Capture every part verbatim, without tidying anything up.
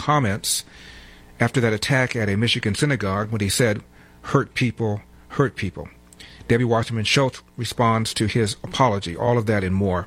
comments after that attack at a Michigan synagogue when he said, "Hurt people, hurt people." Debbie Wasserman Schultz responds to his apology, all of that and more.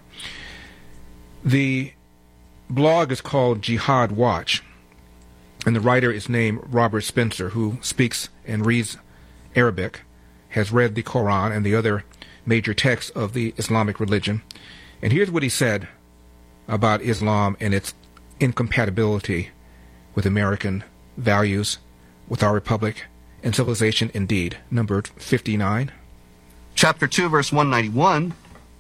The blog is called Jihad Watch, and the writer is named Robert Spencer, who speaks and reads Arabic, has read the Quran and the other major texts of the Islamic religion. And here's what he said about Islam and its incompatibility with American values, with our republic, and civilization indeed. Number fifty-nine. Chapter two, verse one ninety-one.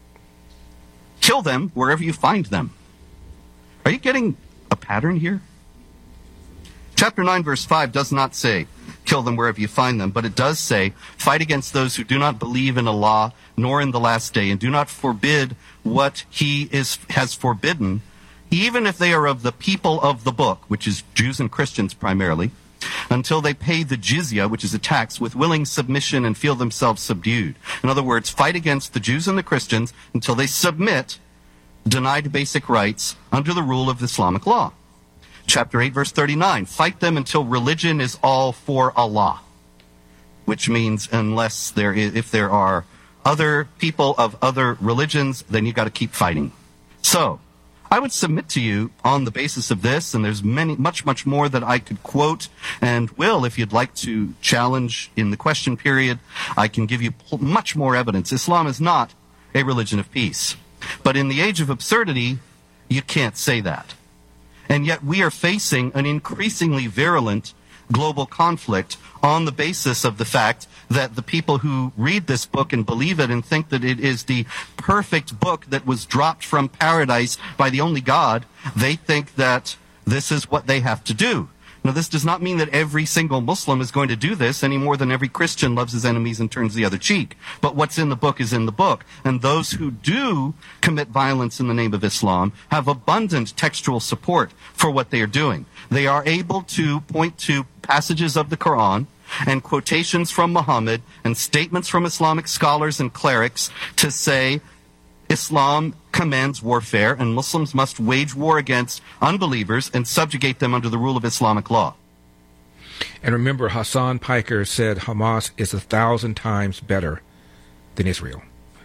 Kill them wherever you find them. Are you getting a pattern here? Chapter nine, verse five does not say, kill them wherever you find them, but it does say, fight against those who do not believe in Allah, nor in the last day, and do not forbid what he is has forbidden, even if they are of the people of the book, which is Jews and Christians primarily, until they pay the jizya, which is a tax, with willing submission and feel themselves subdued. In other words, fight against the Jews and the Christians until they submit, denied basic rights under the rule of Islamic law. Chapter eight, verse thirty-nine, fight them until religion is all for Allah, which means unless there is, if there are other people of other religions, then you got to keep fighting. So, I would submit to you on the basis of this, and there's many, much, much more that I could quote and will, if you'd like to challenge in the question period, I can give you much more evidence. Islam is not a religion of peace. But in the age of absurdity, you can't say that. And yet we are facing an increasingly virulent global conflict on the basis of the fact that the people who read this book and believe it and think that it is the perfect book that was dropped from paradise by the only God, they think that this is what they have to do. Now, this does not mean that every single Muslim is going to do this any more than every Christian loves his enemies and turns the other cheek. But what's in the book is in the book. And those who do commit violence in the name of Islam have abundant textual support for what they are doing. They are able to point to passages of the Quran and quotations from Muhammad and statements from Islamic scholars and clerics to say Islam commands warfare, and Muslims must wage war against unbelievers and subjugate them under the rule of Islamic law. And remember, Hassan Piker said Hamas is a thousand times better than Israel.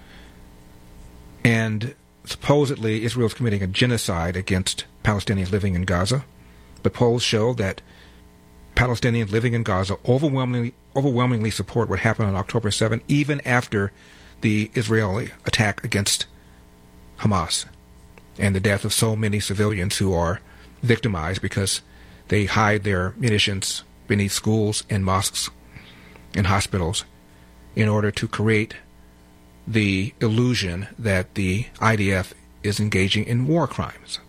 And supposedly Israel is committing a genocide against Palestinians living in Gaza. But polls show that Palestinians living in Gaza overwhelmingly, overwhelmingly support what happened on October seventh, even after the Israeli attack against Hamas and the death of so many civilians who are victimized because they hide their munitions beneath schools and mosques and hospitals in order to create the illusion that the I D F is engaging in war crimes.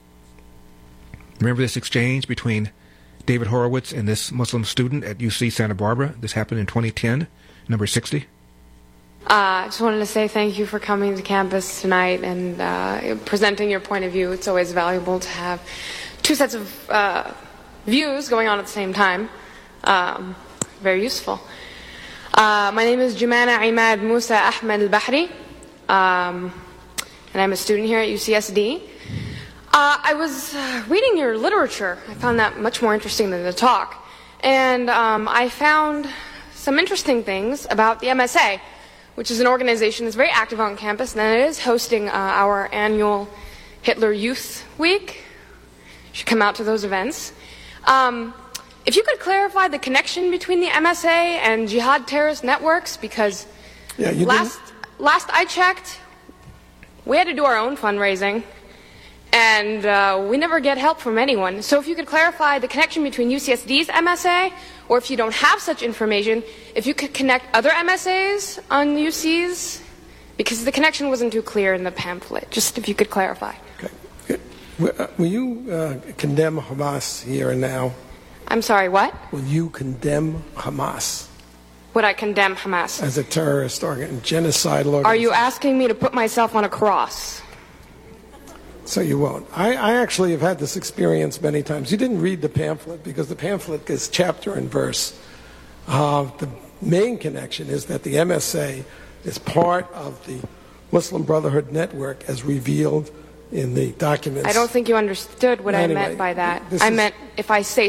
Remember this exchange between David Horowitz and this Muslim student at U C Santa Barbara? This happened in twenty ten, number sixty. I uh, just wanted to say thank you for coming to campus tonight and uh, presenting your point of view. It's always valuable to have two sets of uh, views going on at the same time. Um, very useful. Uh, my name is Jumana Imad Musa Ahmed Al-Bahri, um, and I'm a student here at U C S D. Uh, I was uh, reading your literature. I found that much more interesting than the talk. And um, I found some interesting things about the M S A, which is an organization that's very active on campus, and it is hosting uh, our annual Hitler Youth Week. You should come out to those events. Um, if you could clarify the connection between the M S A and jihad terrorist networks, because yeah, you last, last I checked, we had to do our own fundraising, and uh, we never get help from anyone. So if you could clarify the connection between U C S D's M S A, or if you don't have such information, if you could connect other M S As on U Cs, because the connection wasn't too clear in the pamphlet. Just if you could clarify. Okay. Will you uh, condemn Hamas here and now? I'm sorry, what? Will you condemn Hamas? Would I condemn Hamas? As a terrorist organ, genocidal organization? Are you asking me to put myself on a cross? So you won't. I, I actually have had this experience many times. You didn't read the pamphlet because the pamphlet is chapter and verse. Uh, the main connection is that the M S A is part of the Muslim Brotherhood Network as revealed in the documents. I don't think you understood what anyway, I meant by that. this I is, meant if I say